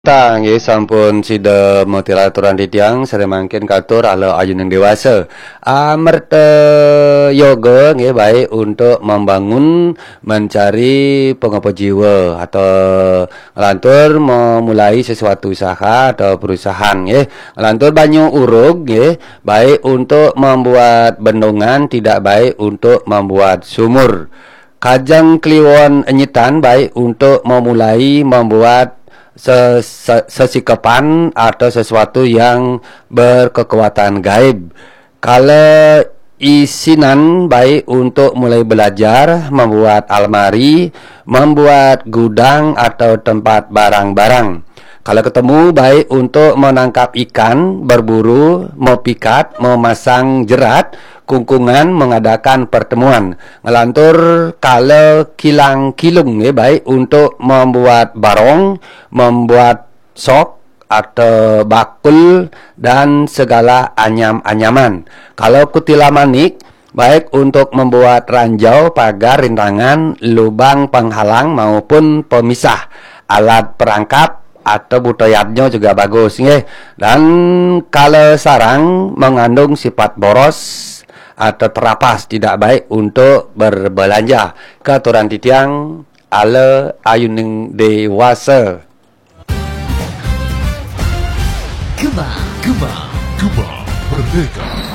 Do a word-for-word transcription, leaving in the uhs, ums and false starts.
Tang ye sampun sida motilaturan ditiang sare mangkin katur ala ayun yang dewasa. Amerte yoga nggih baik untuk membangun mencari pengopo jiwa atau ngelantur memulai sesuatu usaha atau perusahaan nggih. Ngelantur banyu urug nggih baik untuk membuat bendungan, tidak baik untuk membuat sumur. Kajang kliwon enyitan baik untuk memulai membuat sesikapan atau sesuatu yang berkekuatan gaib. Kalau isinan baik untuk mulai belajar membuat almari, membuat gudang atau tempat barang-barang. Kalau ketemu baik untuk menangkap ikan, berburu, mau pikat, memasang jerat, kungkungan, mengadakan pertemuan. Ngelantur kalau kilang kilung ya baik untuk membuat barong, membuat sok atau bakul dan segala anyam-anyaman. Kalau kutila manik baik untuk membuat ranjau, pagar, rintangan, lubang penghalang maupun pemisah. Alat perangkap atau butayatnya juga bagus nggih. Dan kalau sarang mengandung sifat boros atau terapas, tidak baik untuk berbelanja. Katuran titiang ala ayuning dewasa. Gema, Gema, Gema Merdeka.